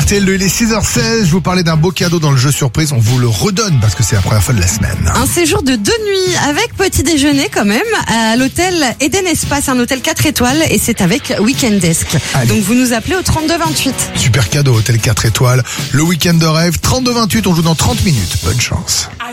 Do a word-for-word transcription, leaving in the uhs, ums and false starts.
R T L, il est six heures seize, je vous parlais d'un beau cadeau dans le jeu surprise, on vous le redonne parce que c'est la première fois de la semaine. Un séjour de deux nuits avec petit déjeuner quand même à l'hôtel Eden Espace, un hôtel quatre étoiles et c'est avec Weekend Desk. Allez. Donc vous nous appelez au trente-deux vingt-huit. Super cadeau, hôtel quatre étoiles, le week-end de rêve, trente-deux vingt-huit, on joue dans trente minutes, bonne chance.